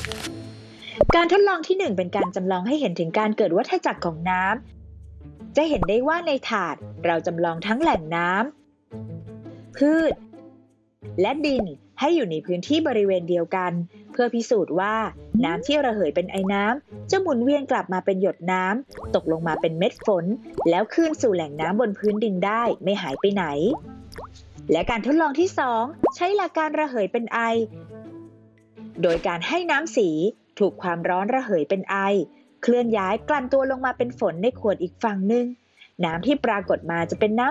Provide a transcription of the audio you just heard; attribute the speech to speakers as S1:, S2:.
S1: การทดลองที่1เป็นการจำลองให้เห็นถึงการเกิดวัฏจักรของน้ำจะเห็นได้ว่าในถาดเราจำลองทั้งแหล่งน้ำพืชและดินให้อยู่ในพื้นที่บริเวณเดียวกันเพื่อพิสูจน์ว่าน้ำที่ระเหยเป็นไอน้ำจะหมุนเวียนกลับมาเป็นหยดน้ำตกลงมาเป็นเม็ดฝนแล้วคืนสู่แหล่งน้ำบนพื้นดินได้ไม่หายไปไหนและการทดลองที่2ใช้หลักการระเหยเป็นไอโดยการให้น้ำสีถูกความร้อนระเหยเป็นไอเคลื่อนย้ายกลั่นตัวลงมาเป็นฝนในขวดอีกฝั่งหนึ่งน้ำที่ปรากฏมาจะเป็นน้